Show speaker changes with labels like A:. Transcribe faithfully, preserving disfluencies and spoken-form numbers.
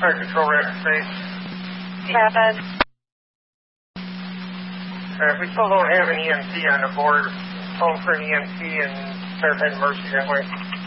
A: Fire Control Rapid Space.
B: Rapid.
A: Uh, we still don't have an E M T on the board. Phone for an E M T and start heading emergency that way.